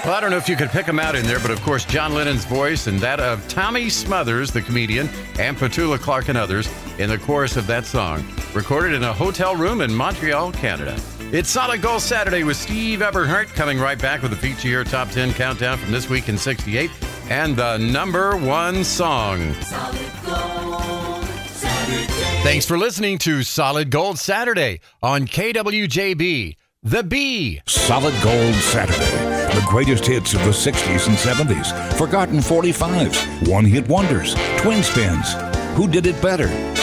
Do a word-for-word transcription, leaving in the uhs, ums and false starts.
Well, I don't know if you could pick them out in there, but of course, John Lennon's voice and that of Tommy Smothers, the comedian, and Petula Clark and others in the chorus of that song, recorded in a hotel room in Montreal, Canada. It's Solid Gold Saturday with Steve Everhart, coming right back with a Feature Year Top ten countdown from this week in sixty-eight and the number one song. Solid Gold Saturday. Thanks for listening to Solid Gold Saturday on K W J B, The Bee. Solid Gold Saturday. The greatest hits of the sixties and seventies. Forgotten forty-fives. One-hit wonders. Twin spins. Who did it better?